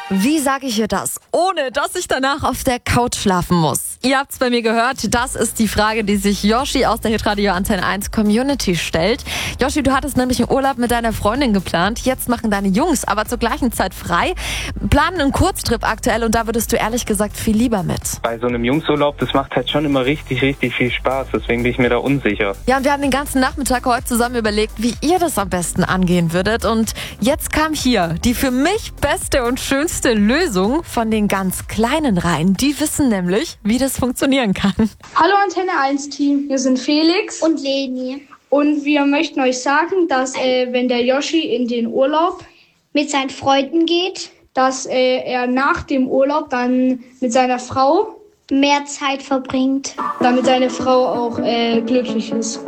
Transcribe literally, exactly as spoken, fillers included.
Wie sage ich ihr das, ohne dass ich danach auf der Couch schlafen muss? Ihr habt's bei mir gehört, das ist die Frage, die sich Yoshi aus der Hitradio Antenne eins Community stellt. Yoshi, du hattest nämlich einen Urlaub mit deiner Freundin geplant. Jetzt machen deine Jungs aber zur gleichen Zeit frei, planen einen Kurztrip aktuell und da würdest du ehrlich gesagt viel lieber mit. Bei so einem Jungsurlaub, das macht halt schon immer richtig, richtig viel Spaß. Deswegen bin ich mir da unsicher. Ja, und wir haben den ganzen Nachmittag heute zusammen überlegt, wie ihr das am besten angehen würdet. Und jetzt kam hier die für mich beste und schönste Lösung von den ganz kleinen Reihen. Die wissen nämlich, wie das funktionieren kann. Hallo Antenne eins Team, wir sind Felix und Leni. Und wir möchten euch sagen, dass äh, wenn der Yoshi in den Urlaub mit seinen Freunden geht, dass äh, er nach dem Urlaub dann mit seiner Frau mehr Zeit verbringt, damit seine Frau auch äh, glücklich ist.